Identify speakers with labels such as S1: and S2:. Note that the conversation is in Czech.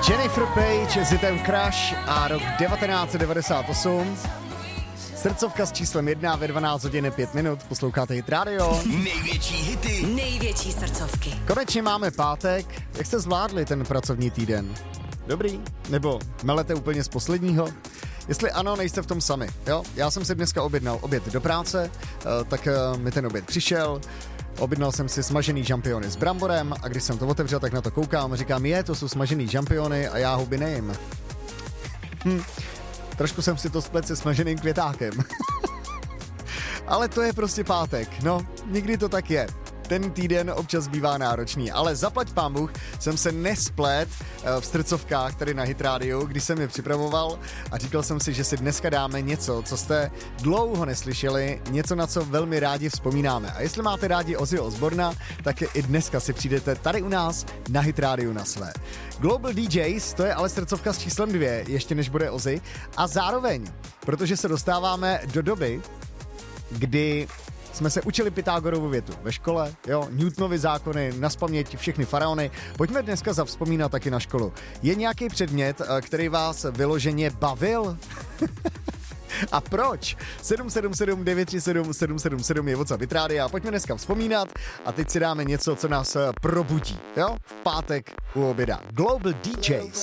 S1: Jennifer Page, Zitem Crush a rok 1998. Srdcovka s číslem 1 ve 12 hodin 5 minut. Posloucháte Hit Radio.
S2: Největší hity.
S3: Největší srdcovky.
S1: Konečně máme pátek. Jak jste zvládli ten pracovní týden? Dobrý? Nebo melete úplně z posledního? Jestli ano, nejste v tom sami, jo? Já jsem si dneska objednal oběd do práce, tak mi ten oběd přišel. Objednal jsem si smažený žampiony s bramborem a když jsem to otevřel, tak na to koukám a říkám, to jsou smažený žampiony a já huby nejím. Trošku jsem si to splet se smaženým květákem. Ale to je prostě pátek, no, někdy to tak je. Ten týden občas bývá náročný, ale zaplať pán Bůh jsem se nesplet v srdcovkách tady na Hit Radio, když jsem je připravoval a říkal jsem si, že si dneska dáme něco, co jste dlouho neslyšeli, něco, na co velmi rádi vzpomínáme. A jestli máte rádi Ozzyho Osborna, tak i dneska si přijdete tady u nás na Hit Radio na své. Global DJs, to je ale srdcovka s číslem 2, ještě než bude Ozzy. A zároveň, protože se dostáváme do doby, kdy jsme se učili Pythagorovu větu ve škole, jo, Newtonovy zákony, nazpaměť všechny faraony. Pojďme dneska zavzpomínat taky na školu. Je nějaký předmět, který vás vyloženě bavil? A proč? 777 937 777 je WhatsApp Hit Rádia. Pojďme dneska vzpomínat a teď si dáme něco, co nás probudí, jo? V pátek u oběda. Global DJs.